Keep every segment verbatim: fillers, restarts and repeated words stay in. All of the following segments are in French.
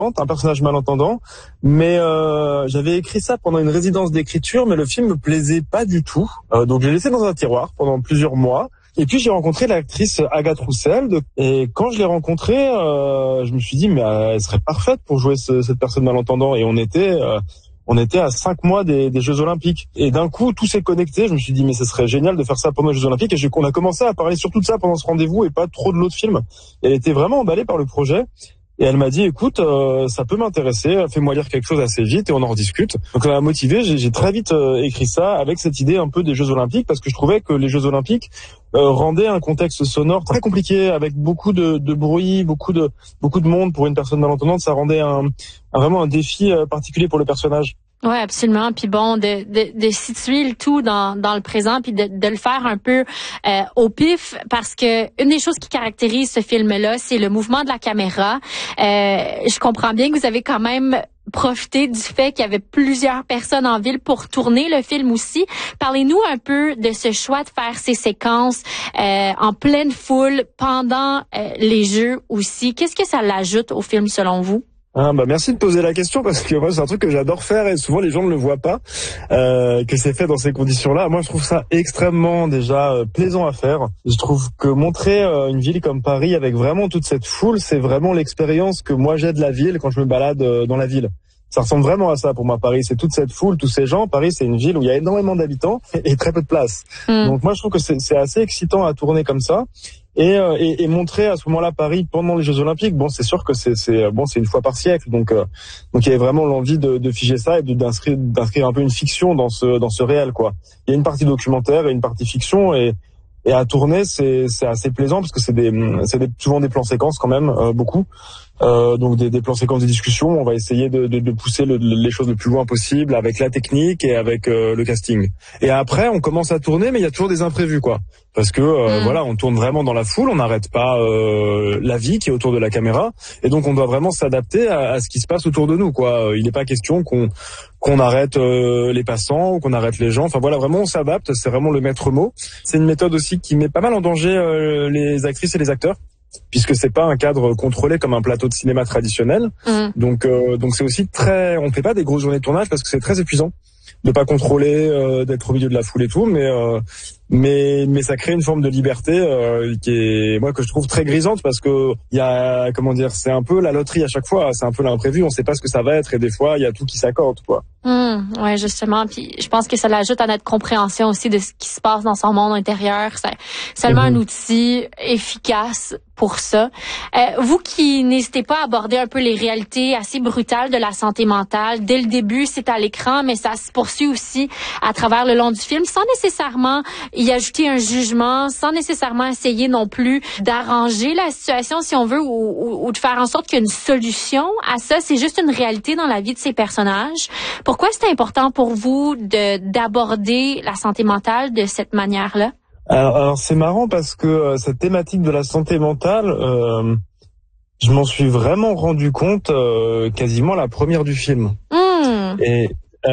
un personnage malentendant, mais euh, j'avais écrit ça pendant une résidence d'écriture, mais le film me plaisait pas du tout. Euh, donc j'ai laissé dans un tiroir pendant plusieurs mois. Et puis j'ai rencontré l'actrice Agathe Roussel, et quand je l'ai rencontrée, euh, je me suis dit mais euh, elle serait parfaite pour jouer ce, cette personne malentendant. Et on était euh, on était à cinq mois des, des Jeux Olympiques. Et d'un coup tout s'est connecté. Je me suis dit mais ce serait génial de faire ça pendant les Jeux Olympiques. Et j'ai, on a commencé à parler surtout de ça pendant ce rendez-vous et pas trop de l'autre film. Et elle était vraiment emballée par le projet. Et elle m'a dit, écoute, euh, ça peut m'intéresser, fais-moi lire quelque chose assez vite et on en rediscute. Donc ça m'a motivé, j'ai, j'ai très vite euh, écrit ça avec cette idée un peu des Jeux Olympiques, parce que je trouvais que les Jeux Olympiques euh, rendaient un contexte sonore très compliqué, avec beaucoup de, de bruit, beaucoup de beaucoup de monde pour une personne malentendante. Ça rendait un, un vraiment un défi euh, particulier pour le personnage. Ouais, absolument. Puis bon, de, de, de situer le tout dans, dans le présent, puis de, de le faire un peu euh, au pif, parce que une des choses qui caractérise ce film-là, c'est le mouvement de la caméra. Euh, je comprends bien que vous avez quand même profité du fait qu'il y avait plusieurs personnes en ville pour tourner le film aussi. Parlez-nous un peu de ce choix de faire ces séquences euh, en pleine foule pendant euh, les Jeux aussi. Qu'est-ce que ça l'ajoute au film selon vous? Ah bah merci de poser la question, parce que moi c'est un truc que j'adore faire et souvent les gens ne le voient pas, euh, que c'est fait dans ces conditions-là. Moi je trouve ça extrêmement déjà euh, plaisant à faire. Je trouve que montrer euh, une ville comme Paris avec vraiment toute cette foule, c'est vraiment l'expérience que moi j'ai de la ville quand je me balade euh, dans la ville. Ça ressemble vraiment à ça pour moi, Paris. C'est toute cette foule, tous ces gens. Paris, c'est une ville où il y a énormément d'habitants et très peu de place. Mmh. Donc moi je trouve que c'est, c'est assez excitant à tourner comme ça. Et, euh, et, et montrer à ce moment-là Paris pendant les Jeux Olympiques. Bon, c'est sûr que c'est, c'est bon, c'est une fois par siècle, donc euh, donc il y avait vraiment l'envie de, de figer ça et de, d'inscrire d'inscrire un peu une fiction dans ce dans ce réel, quoi. Il y a une partie documentaire et une partie fiction, et et à tourner c'est c'est assez plaisant parce que c'est des c'est des, souvent des plans séquences quand même, euh, beaucoup. Euh, donc des, des plans séquences de discussion. On va essayer de, de, de pousser le, les choses le plus loin possible avec la technique et avec euh, le casting. Et après, on commence à tourner, mais il y a toujours des imprévus, quoi. Parce que euh, mmh. voilà, on tourne vraiment dans la foule, on n'arrête pas euh, la vie qui est autour de la caméra, et donc on doit vraiment s'adapter à, à ce qui se passe autour de nous, quoi. Il n'est pas question qu'on qu'on arrête euh, les passants ou qu'on arrête les gens. Enfin voilà, vraiment on s'adapte. C'est vraiment le maître mot. C'est une méthode aussi qui met pas mal en danger euh, les actrices et les acteurs, puisque c'est pas un cadre contrôlé comme un plateau de cinéma traditionnel. Mmh. Donc euh, donc c'est aussi très, on fait pas des grosses journées de tournage parce que c'est très épuisant de pas contrôler, euh, d'être au milieu de la foule et tout, mais euh, mais mais ça crée une forme de liberté euh, qui est, moi, que je trouve très grisante, parce que il y a, comment dire, c'est un peu la loterie à chaque fois, c'est un peu l'imprévu, on sait pas ce que ça va être, et des fois il y a tout qui s'accorde, quoi. Mmh, ouais, justement. Puis je pense que ça l'ajoute à notre compréhension aussi de ce qui se passe dans son monde intérieur. C'est seulement mmh. un outil efficace pour ça. Euh, vous qui n'hésitez pas à aborder un peu les réalités assez brutales de la santé mentale, dès le début, c'est à l'écran, mais ça se poursuit aussi à travers le long du film, sans nécessairement y ajouter un jugement, sans nécessairement essayer non plus d'arranger la situation, si on veut, ou, ou, ou de faire en sorte qu'il y ait une solution à ça. C'est juste une réalité dans la vie de ces personnages. Pourquoi c'est important pour vous de d'aborder la santé mentale de cette manière-là? Alors, alors c'est marrant parce que euh, cette thématique de la santé mentale, euh, je m'en suis vraiment rendu compte euh, quasiment à la première du film. Mmh. Et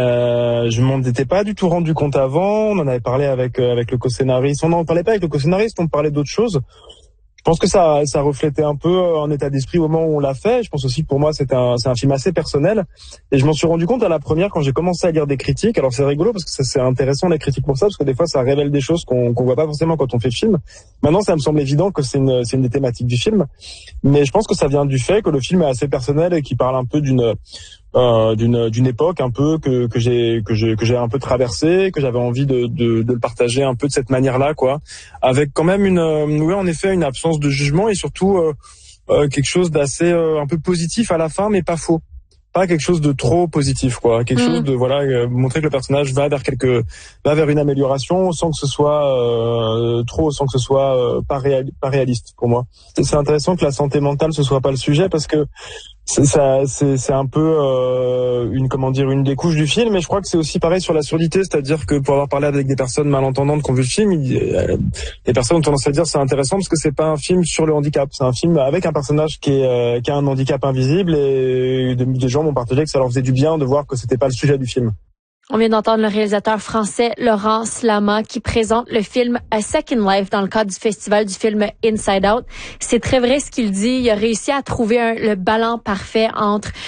euh, je m'en étais pas du tout rendu compte avant. On en avait parlé avec euh, avec le co-scénariste. On n'en parlait pas avec le co-scénariste, on parlait d'autres choses. Je pense que ça, ça reflétait un peu un état d'esprit au moment où on l'a fait. Je pense aussi que pour moi, c'est un, c'est un film assez personnel. Et je m'en suis rendu compte à la première quand j'ai commencé à lire des critiques. Alors c'est rigolo parce que ça, c'est intéressant les critiques pour ça, parce que des fois ça révèle des choses qu'on qu'on voit pas forcément quand on fait le film. Maintenant, ça me semble évident que c'est une, c'est une des thématiques du film. Mais je pense que ça vient du fait que le film est assez personnel et qu'il parle un peu d'une Euh, d'une d'une époque un peu que que j'ai que j'ai que j'ai un peu traversé, que j'avais envie de de de le partager un peu de cette manière-là, quoi, avec quand même une euh, ouais, en effet, une absence de jugement, et surtout euh, euh, quelque chose d'assez euh, un peu positif à la fin, mais pas faux. Pas quelque chose de trop positif, quoi, quelque mmh. chose de, voilà, euh, montrer que le personnage va vers quelque va vers une amélioration sans que ce soit euh, trop, sans que ce soit euh, pas réal, pas réaliste pour moi. C'est intéressant que la santé mentale ce soit pas le sujet, parce que c'est ça, c'est c'est un peu euh, une comment dire une des couches du film, mais je crois que c'est aussi pareil sur la surdité, c'est-à-dire que pour avoir parlé avec des personnes malentendantes qui ont vu le film, il, euh, les personnes ont tendance à dire c'est intéressant parce que c'est pas un film sur le handicap, c'est un film avec un personnage qui est euh, qui a un handicap invisible, et des, des gens m'ont partagé que ça leur faisait du bien de voir que c'était pas le sujet du film. On vient d'entendre le réalisateur français Laurent Slama qui présente le film A Second Life dans le cadre du festival du film Inside Out. C'est très vrai ce qu'il dit. Il a réussi à trouver un, le ballon parfait entre